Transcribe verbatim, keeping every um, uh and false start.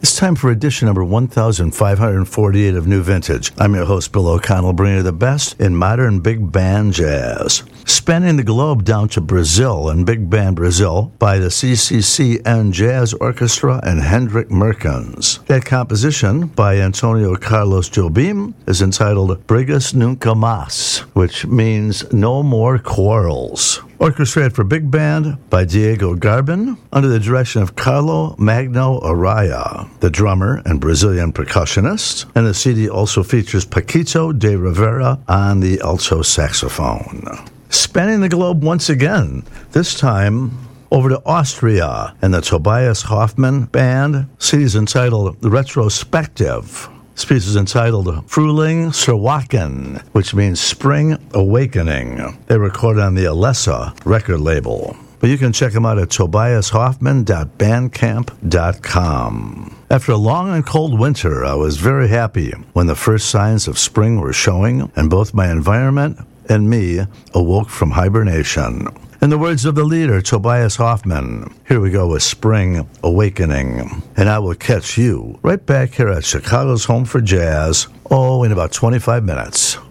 It's time for edition number one thousand five hundred forty-eight of New Vintage. I'm your host, Bill O'Connell, bringing you the best in modern big band jazz. Spanning the globe down to Brazil and Big Band Brazil by the C C C N Jazz Orchestra and Hendrik Merkens. That composition by Antonio Carlos Jobim is entitled Brigas Nunca Mas, which means no more quarrels. Orchestrated for big band by Diego Garbin under the direction of Carlo Magno Araya, the drummer and Brazilian percussionist, and the C D also features Paquito de Rivera on the alto saxophone. Spanning the globe once again, this time over to Austria and the Tobias Hoffmann Band. C D is entitled Retrospective. This piece is entitled Frühling Zerwachen, which means Spring Awakening. They record on the Alessa record label. But you can check them out at tobias hoffmann dot bandcamp dot com. After a long and cold winter, I was very happy when the first signs of spring were showing, and both my environment and me awoke from hibernation. In the words of the leader, Tobias Hoffmann, here we go with Spring Awakening. And I will catch you right back here at Chicago's Home for Jazz, oh, in about twenty-five minutes.